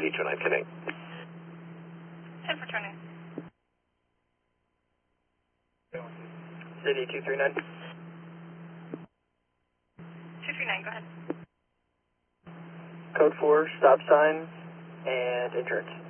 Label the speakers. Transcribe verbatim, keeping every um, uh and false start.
Speaker 1: City two nine connect.
Speaker 2: ten for turning.
Speaker 3: City two three nine.
Speaker 2: two three nine, go ahead.
Speaker 3: Code four, stop sign, and entrance.